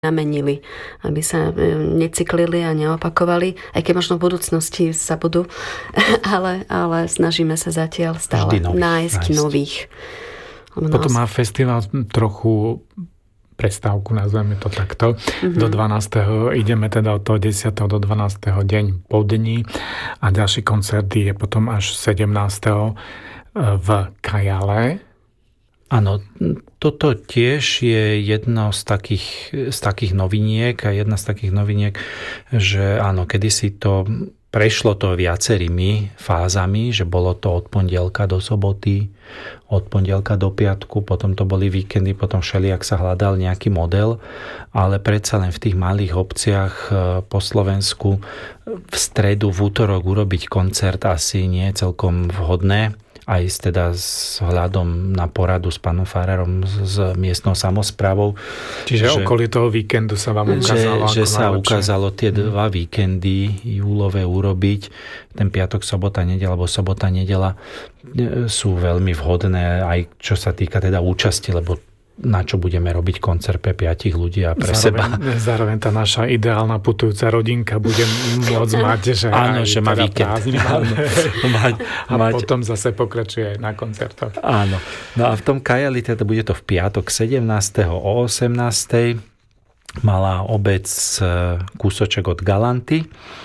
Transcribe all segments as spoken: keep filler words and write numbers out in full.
namenili, aby sa necyklili a neopakovali, aj keď možno v budúcnosti sa budú, ale, ale snažíme sa zatiaľ stále nájsť, nájsť nových. Potom má festival trochu prestávku, nazveme to takto. Mm-hmm. Do dvanásteho ideme teda od toho desiateho do dvanásteho deň po dni a ďalší koncert je potom až sedemnásteho v Kajale. Áno, toto tiež je jedno z takých, z takých noviniek a jedna z takých noviniek, že áno, kedysi to prešlo to viacerými fázami, že bolo to od pondelka do soboty, od pondelka do piatku, potom to boli víkendy, potom všelijak sa hľadal nejaký model, ale predsa len v tých malých obciach po Slovensku v stredu, v útorok urobiť koncert asi nie je celkom vhodné, aj teda s hľadom na poradu s pánom farárom z miestnou samosprávou. Čiže že, okolí toho víkendu sa vám ukázalo že, že sa najlepšie. ukázalo tie dva víkendy júlové urobiť. Ten piatok, sobota, nedeľa, alebo sobota, nedeľa sú veľmi vhodné aj čo sa týka teda účasti, lebo na čo budeme robiť koncert pre piatich ľudí a pre zároveň, seba. Zároveň tá naša ideálna putujúca rodinka bude môcť mať, že áno, že má víkend. Áno, mať, a mať. Potom zase pokračuje aj na koncertoch. Áno. No a v tom Kajali, teda bude to v piatok sedemnásteho o osemnástej. Malá obec kúsoček od Galanty.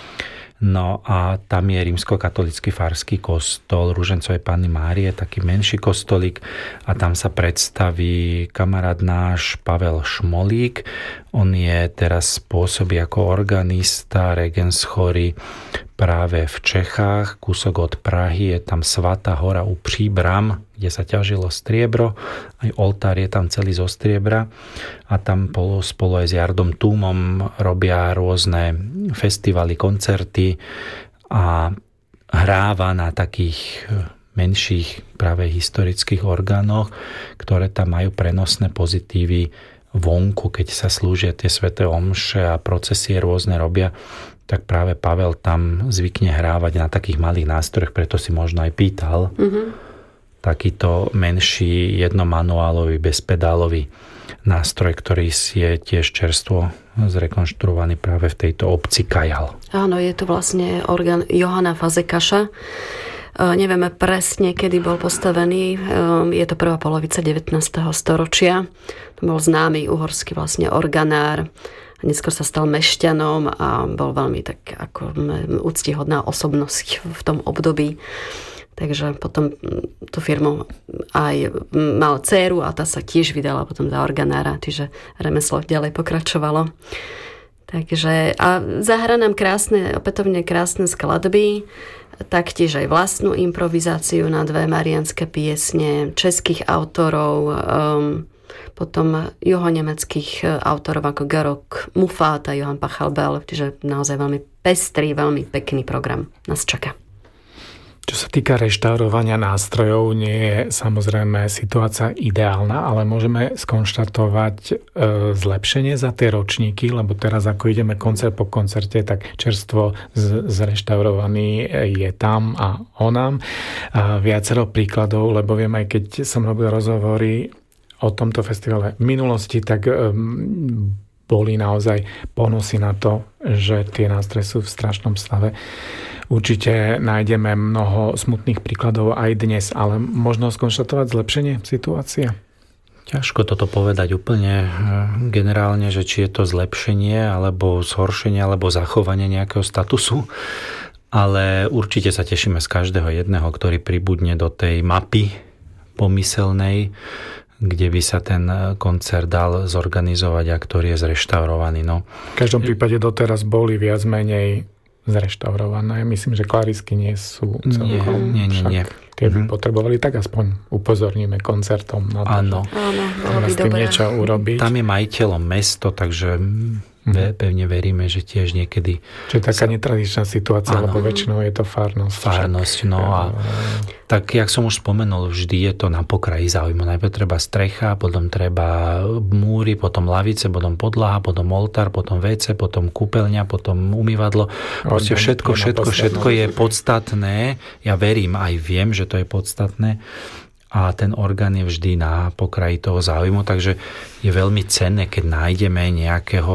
No a tam je rímskokatolícky farský kostol Ružencovej Panny Márie, taký menší kostolík a tam sa predstaví kamarát náš Pavel Šmolík. On je teraz pôsobí ako organista, regens chory práve v Čechách, kúsok od Prahy, je tam Svatá hora u Příbram, kde sa ťažilo striebro, aj oltár je tam celý zo striebra a tam spolu, spolu aj s Jardom Túmom robia rôzne festivaly, koncerty a hráva na takých menších práve historických orgánoch, ktoré tam majú prenosné pozitívy vonku, keď sa slúžia tie sväté omše a procesie rôzne robia, tak práve Pavel tam zvykne hrávať na takých malých nástrojoch, preto si možno aj pýtal. Mm-hmm. Takýto menší jednomanuálový, bezpedálový nástroj, ktorý je tiež čerstvo zrekonštruovaný práve v tejto obci Kajal. Áno, je to vlastne orgán Johana Fazekaša. Nevieme presne, kedy bol postavený. Je to prvá polovica devätnásteho storočia. To bol známy uhorský vlastne organár. Neskôr sa stal mešťanom a bol veľmi tak ako úctihodná osobnosť v tom období. Takže potom tú firmu aj mal dcéru a tá sa tiež vydala potom za organára, čiže remeslo ďalej pokračovalo. Takže a zahra nám krásne, opätovne krásne skladby, taktiež aj vlastnú improvizáciu na dve mariánske piesne českých autorov, um, potom juhonemeckých autorov ako Georg Muffat a Johann Pachelbel, čiže naozaj veľmi pestrý, veľmi pekný program nás čaká. Čo sa týka reštaurovania nástrojov, nie je samozrejme situácia ideálna, ale môžeme skonštatovať e, zlepšenie za tie ročníky, lebo teraz ako ideme koncert po koncerte, tak čerstvo z, zreštaurovaný je tam a onam. A viacero príkladov, lebo viem aj keď som robil rozhovory o tomto festivale v minulosti, tak e, boli naozaj ponosy na to, že tie nástroje sú v strašnom stave. Určite nájdeme mnoho smutných príkladov aj dnes, ale možno skonštatovať zlepšenie situácie? Ťažko toto povedať úplne generálne, že či je to zlepšenie, alebo zhoršenie, alebo zachovanie nejakého statusu, ale určite sa tešíme z každého jedného, ktorý pribudne do tej mapy pomyselnej, kde by sa ten koncert dal zorganizovať a ktorý je zreštaurovaný. No. V každom prípade doteraz boli viac menej zreštaurované. Myslím, že klarisky nie sú celkom. Nie, nie, nie. Keby mm. potrebovali, tak aspoň upozorníme koncertom na to, áno. Áno, s tým niečo urobiť. Tam je majiteľom mesto, takže mm. pevne veríme, že tiež niekedy... Čiže taká sa... netradičná situácia, áno. Lebo väčšinou je to farnosť. Farnosť, no a tak, jak som už spomenul, vždy je to na pokraji záujmu. Najprv treba strecha, potom treba múry, potom lavice, potom podlaha, potom oltár, potom vé cé, potom kúpeľňa, potom umývadlo. Proste všetko, všetko, všetko je podstatné. Ja verím, aj viem, že to je podstatné. a ten orgán je vždy na pokraji toho záujmu, takže je veľmi cenné, keď nájdeme nejakého